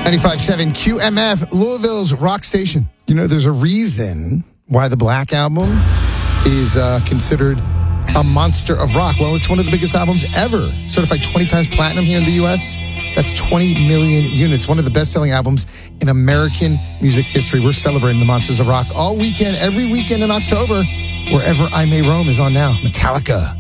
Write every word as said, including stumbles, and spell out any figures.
ninety-five point seven Q M F, Louisville's rock station. You know, there's a reason why the Black Album is uh, considered a monster of rock. Well, it's one of the biggest albums ever. Certified twenty times platinum here in the U S. That's twenty million units. One of the best-selling albums in American music history. We're celebrating the Monsters of Rock all weekend, every weekend in October. Wherever I May Roam is on now. Metallica.